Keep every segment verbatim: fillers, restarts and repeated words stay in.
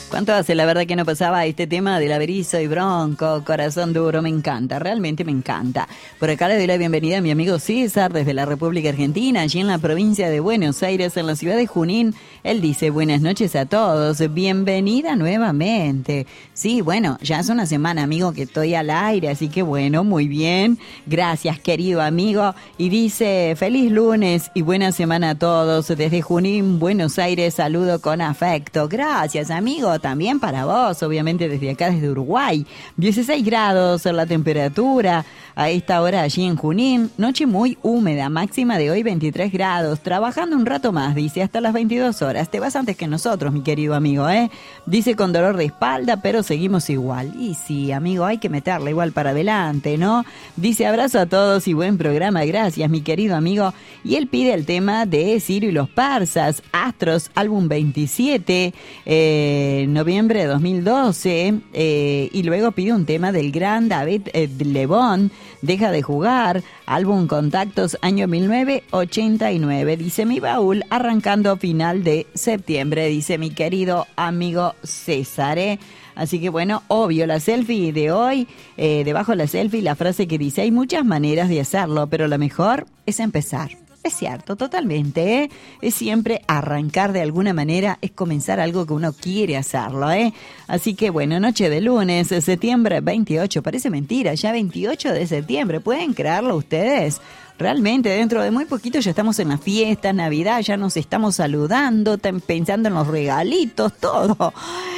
¿Cuánto hace la verdad que no pasaba este tema del Averizo y Bronco, Corazón Duro? Me encanta, realmente me encanta. Por acá le doy la bienvenida a mi amigo César desde la República Argentina, allí en la provincia de Buenos Aires, en la ciudad de Junín. Él dice, buenas noches a todos, bienvenida nuevamente. Sí, bueno, ya es una semana, amigo, que estoy al aire, así que bueno, muy bien. Gracias, querido amigo. Y dice, feliz lunes y buena semana a todos. Desde Junín, Buenos Aires, saludo con afecto. Gracias, amigo. También para vos, obviamente desde acá, desde Uruguay. dieciséis grados la temperatura a esta hora allí en Junín. Noche muy húmeda, máxima de hoy veintitrés grados. Trabajando un rato más, dice, hasta las veintidós horas. Te vas antes que nosotros, mi querido amigo, ¿eh? Dice con dolor de espalda, pero seguimos igual. Y sí, amigo, hay que meterla igual para adelante, ¿no? Dice, abrazo a todos y buen programa. Gracias, mi querido amigo. Y él pide el tema de Ciro y los Persas, Astros, álbum veintisiete, eh... noviembre de dos mil doce, eh, y luego pide un tema del gran David eh, Lebón, Deja de jugar, álbum Contactos, año mil novecientos ochenta y nueve, dice mi baúl, arrancando final de septiembre, dice mi querido amigo César, ¿eh? Así que bueno, obvio, la selfie de hoy, eh, debajo de la selfie, la frase que dice, hay muchas maneras de hacerlo, pero la mejor es empezar. Es cierto, totalmente, ¿eh? Es siempre arrancar de alguna manera, es comenzar algo que uno quiere hacerlo, ¿eh? Así que bueno, noche de lunes, septiembre veintiocho, parece mentira, ya veintiocho de septiembre, ¿pueden creerlo ustedes? Realmente, dentro de muy poquito ya estamos en la fiesta, Navidad, ya nos estamos saludando, pensando en los regalitos, todo.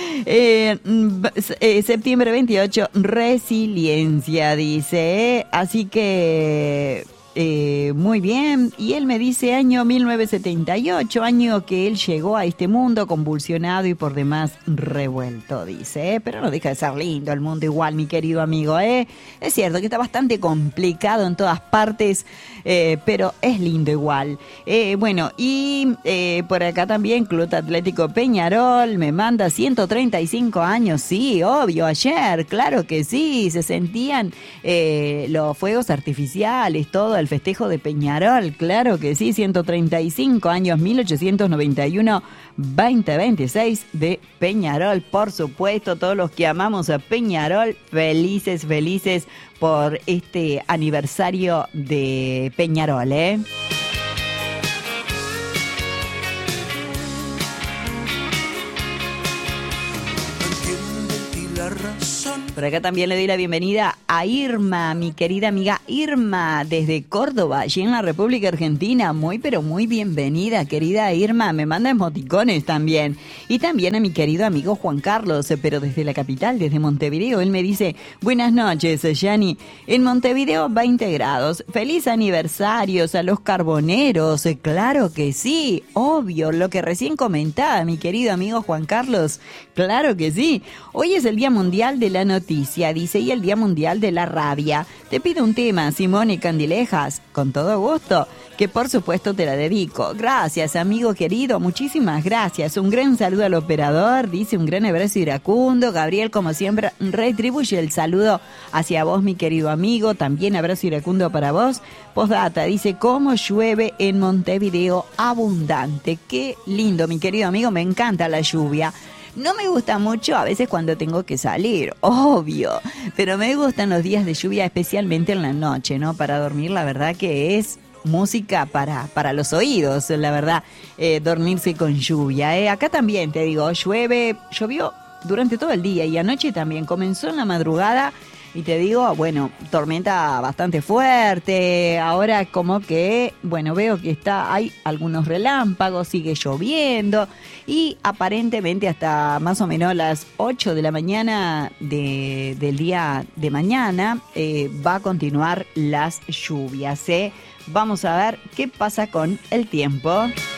Eh, eh, septiembre veintiocho, resiliencia, dice, ¿eh? Así que... Eh, muy bien, y él me dice año mil novecientos setenta y ocho, año que él llegó a este mundo convulsionado y por demás revuelto, dice, ¿eh? Pero no deja de ser lindo el mundo igual, mi querido amigo, ¿eh? Es cierto que está bastante complicado en todas partes, eh, pero es lindo igual. Eh, bueno, y eh, por acá también Club Atlético Peñarol me manda ciento treinta y cinco años, sí, obvio, ayer, claro que sí, se sentían eh, los fuegos artificiales, todo el festejo de Peñarol, claro que sí, ciento treinta y cinco años, mil ochocientos noventa y uno, veinte veintiséis de Peñarol, por supuesto, todos los que amamos a Peñarol, felices, felices por este aniversario de Peñarol, ¿eh? Por acá también le doy la bienvenida a Irma, mi querida amiga Irma, desde Córdoba, allí en la República Argentina. Muy, pero muy bienvenida, querida Irma. Me manda emoticones también. Y también a mi querido amigo Juan Carlos, pero desde la capital, desde Montevideo. Él me dice, buenas noches, Yani. En Montevideo, veinte grados. Feliz aniversario a los carboneros. Claro que sí, obvio, lo que recién comentaba mi querido amigo Juan Carlos. Claro que sí. Hoy es el Día Mundial de la Noticia, dice, y el Día Mundial de la Rabia. Te pido un tema, Simone Candilejas, con todo gusto, que por supuesto te la dedico. Gracias, amigo querido, muchísimas gracias. Un gran saludo al operador, dice, un gran abrazo iracundo. Gabriel, como siempre, retribuye el saludo hacia vos, mi querido amigo. También abrazo iracundo para vos. Postdata, dice, cómo llueve en Montevideo, abundante. Qué lindo, mi querido amigo, me encanta la lluvia. No me gusta mucho a veces cuando tengo que salir, obvio, pero me gustan los días de lluvia, especialmente en la noche, ¿no? Para dormir, la verdad que es música para, para los oídos, la verdad, eh, dormirse con lluvia, ¿eh? Acá también, te digo, llueve, llovió durante todo el día y anoche también, comenzó en la madrugada. Y te digo, bueno, tormenta bastante fuerte, ahora como que, bueno, veo que está, hay algunos relámpagos, sigue lloviendo y aparentemente hasta más o menos las ocho de la mañana de, del día de mañana eh, va a continuar las lluvias, ¿eh? Vamos a ver qué pasa con el tiempo.